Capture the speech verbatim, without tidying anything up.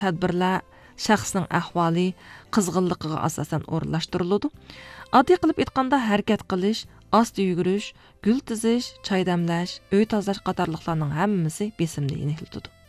tadbirlar shaxsning ahvoli, qizg'inligiga asosan o'rinlashtiriladi. Oddiy qilib aytganda harakat qilish, asta yugurish, gul tizish, choy damlash, uy tozalash qatorliqlarning hammasi besimni aniqlatadi.